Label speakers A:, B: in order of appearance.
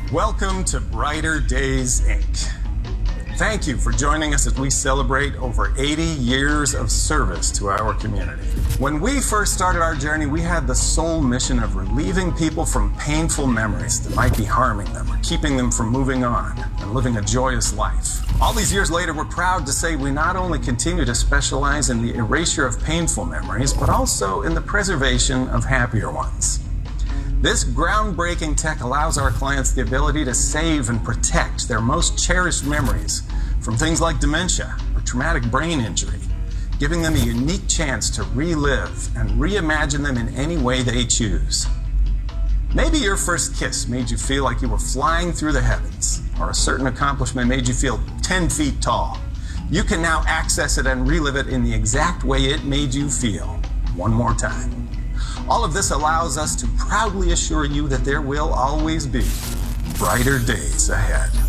A: Welcome to Brighter Days, Inc. Thank you for joining us as we celebrate over 80 years of service to our community. When we first started our journey, we had the sole mission of relieving people from painful memories that might be harming them or keeping them from moving on and living a joyous life. All these years later, we're proud to say we not only continue to specialize in the erasure of painful memories, but also in the preservation of happier ones. This groundbreaking tech allows our clients the ability to save and protect their most cherished memories from things like dementia or traumatic brain injury, giving them a unique chance to relive and reimagine them in any way they choose. Maybe your first kiss made you feel like you were flying through the heavens, or a certain accomplishment made you feel 10 feet tall. You can now access it and relive it in the exact way it made you feel, one more time. All of this allows us to proudly assure you that there will always be brighter days ahead.